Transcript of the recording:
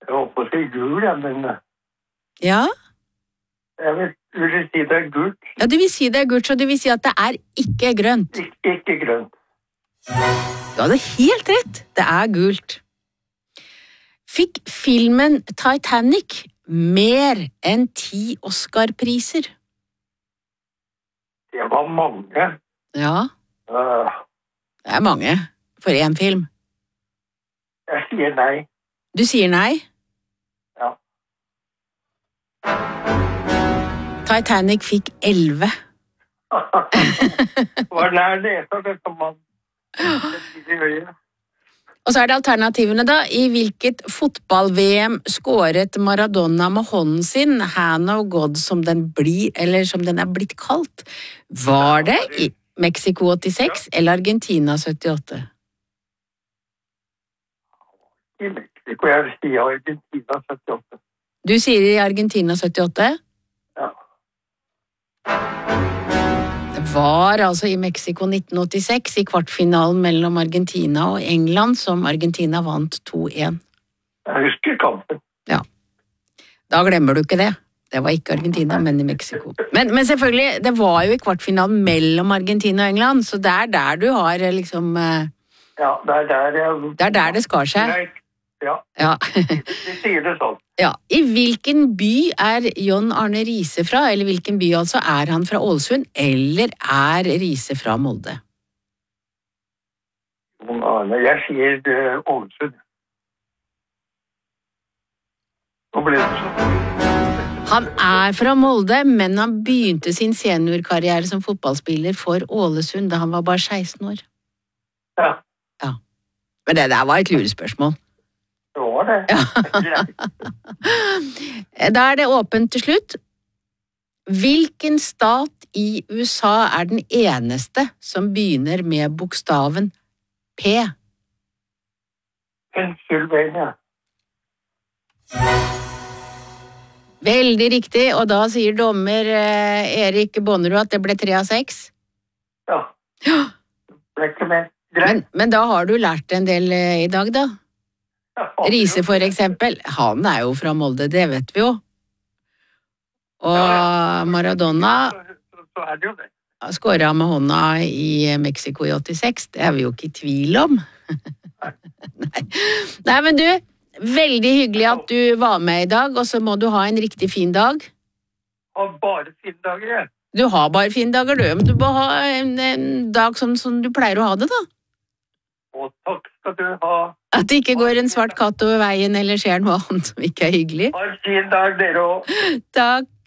Jeg håper å si gul, ja, men Ja? jeg vil si det er gult, Ja, du vil si det er gult, så du vil si at det er ikke grønt. ikke grønt. Du hadde helt rett, det er gult. Fikk filmen Titanic mer enn 10 Oscar-priser? Det var mange. Ja, det er mange for en film. Jeg sier nei. Du sier nei? Ja. Titanic fikk 11. Var nær nesa, dette mann. Og så er det alternativene da. I hvilket fotball-VM skåret Maradona med hånden sin, Hand of God, som den blir, eller som den er blitt kalt? Var det i Mexico 86 eller Argentina 78? I Mexico, jeg vil si Argentina 78. Du sier i Argentina 78? Ja. Det var altså i Mexico 1986, i kvartfinalen mellom Argentina og England, som Argentina vant 2-1. Jeg husker kampen. Ja. Da glemmer du ikke det. Det var ikke Argentina, men i Mexico. Men selvfølgelig, det var jo i kvartfinalen mellom Argentina og England, så det er der du har liksom... Ja, det er der jeg... Det er der det skar seg. Ja, Ja. de sier det sånn. Ja. I hvilken by er John Arne Riise fra, eller hvilken by altså? Er han fra Ålesund, eller er Riise fra Molde? Jeg sier Ålesund. Nå ble det sånn. Han er fra Molde, men han begynte sin seniorkarriere som fotballspiller for Ålesund da han var bare 16 år. Ja, Ja. Men det der var et lurespørsmål. det var det. Da er det åpent til slutt. Hvilken stat i USA er den eneste som begynner med bokstaven P? Pennsylvania. Veldig riktig, og da sier dommer Erik Bonnerud at det ble 3 av 6. Ja. Ja. Ble ikke med. Greit. Men da har du lært en del i dag, da. Riise for eksempel, han er jo fra Molde, det vet vi jo. Og Maradona Så er det jo det. skåret med hånda i Mexico i 86, det er vi jo ikke i tvil om. Nei, men du, veldig hyggelig at du var med i dag, og så må du ha en riktig fin dag. Har bare fine dager, jeg. Du har bare fine dager, du, men du må ha en dag som du pleier å ha det, da. Og takk skal du ha. At det ikke går en svart katt over veien, eller skjer noe annet som ikke er hyggelig. Ha en fin dag, dere også. Takk.